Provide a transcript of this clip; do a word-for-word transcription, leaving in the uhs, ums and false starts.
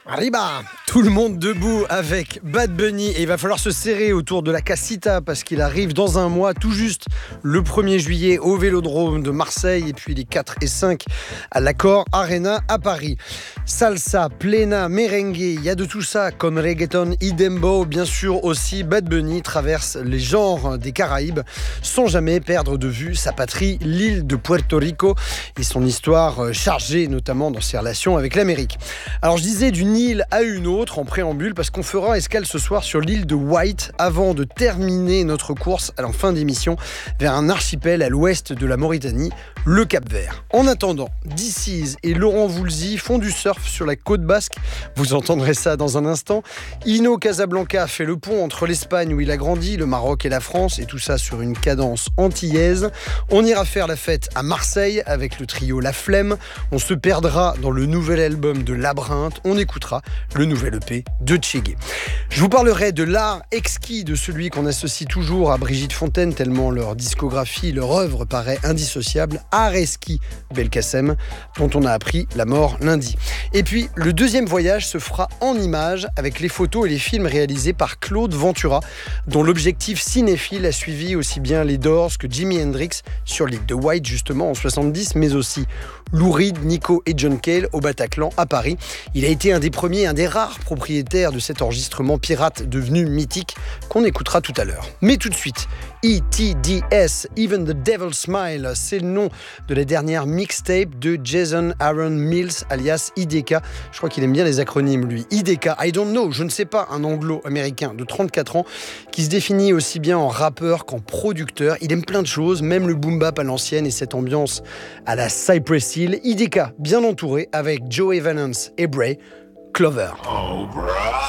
Arriba, tout le monde debout avec Bad Bunny et il va falloir se serrer autour de la casita parce qu'il arrive dans un mois tout juste le premier juillet au Vélodrome de Marseille et puis les quatre et cinq à l'Accor Arena à Paris. Salsa, plena, merengue, il y a de tout ça comme reggaeton y dembow, bien sûr aussi Bad Bunny traverse les genres des Caraïbes sans jamais perdre de vue sa patrie, l'île de Puerto Rico et son histoire chargée notamment dans ses relations avec l'Amérique. Alors je disais d'une île à une autre en préambule parce qu'on fera escale ce soir sur l'île de White avant de terminer notre course à la fin d'émission vers un archipel à l'ouest de la Mauritanie, le Cap-Vert. En attendant, D C et Laurent Voulzy font du surf sur la côte basque. Vous entendrez ça dans un instant. Ino Casablanca fait le pont entre l'Espagne où il a grandi, le Maroc et la France et tout ça sur une cadence antillaise. On ira faire la fête à Marseille avec le trio La Flemme. On se perdra dans le nouvel album de Labyrinthe. On écoutera le nouvel E P de Tchégué. Je vous parlerai de l'art exquis de celui qu'on associe toujours à Brigitte Fontaine tellement leur discographie, leur œuvre paraît indissociable, Areski Belkacem, dont on a appris la mort lundi. Et puis, le deuxième voyage se fera en images avec les photos et les films réalisés par Claude Ventura, dont l'objectif cinéphile a suivi aussi bien les Doors que Jimi Hendrix sur l'île de White justement en soixante-dix, mais aussi Lou Reed, Nico et John Cale au Bataclan à Paris. Il a été un des premiers, un des rares propriétaires de cet enregistrement pirate devenu mythique qu'on écoutera tout à l'heure. Mais tout de suite, E T D S, Even the Devil Smile, c'est le nom de la dernière mixtape de Jason Aaron Mills, alias I D K. Je crois qu'il aime bien les acronymes, lui. I D K, I don't know, je ne sais pas, un anglo-américain de trente-quatre ans qui se définit aussi bien en rappeur qu'en producteur. Il aime plein de choses, même le boom bap à l'ancienne et cette ambiance à la Cypress Hill. I D K, bien entouré avec Joey Valence et Bray, Clover.